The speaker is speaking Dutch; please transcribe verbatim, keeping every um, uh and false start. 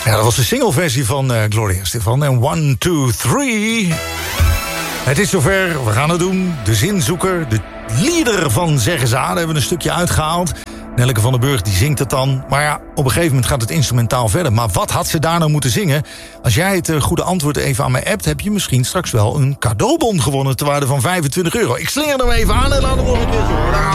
Ja, dat was de singleversie van uh, Gloria Stefan. En one, two, three. Het is zover, we gaan het doen. De zinzoeker, de leader van Zeggen Ze A. Daar hebben we een stukje uitgehaald. Nelleke van den Burg, die zingt het dan. Maar ja, op een gegeven moment gaat het instrumentaal verder. Maar wat had ze daar nou moeten zingen? Als jij het uh, goede antwoord even aan mij appt... heb je misschien straks wel een cadeaubon gewonnen... ter waarde van vijfentwintig euro. Ik slinger hem even aan en laat hem nog een keer zo.